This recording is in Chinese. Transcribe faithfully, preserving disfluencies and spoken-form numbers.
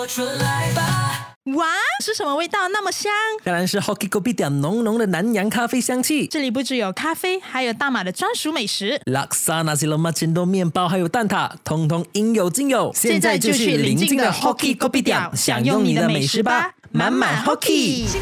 哇，是什么味道那么香？ 当然是 Hoki Kopitiam 浓浓的南洋咖啡香气。 这里不只有咖啡，还有大马的专属美食 Laksa Nasi Lemak Cendol 面包还有蛋挞，通通应有尽有。 现在就去邻近的 Hoki Kopitiam 享用你的美食吧，满满 Hoki。